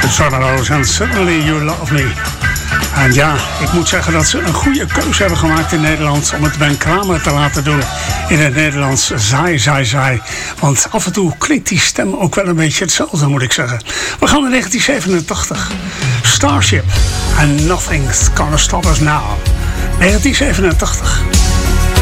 Zorgeloos en Suddenly You Love Me. En ja, ik moet zeggen dat ze een goede keuze hebben gemaakt in Nederland om het Ben Kramer te laten doen in het Nederlands. Zaai, zaai, zaai. Want af en toe klinkt die stem ook wel een beetje hetzelfde, moet ik zeggen. We gaan naar 1987. Starship and Nothing's Gonna Stop Us Now. 1987.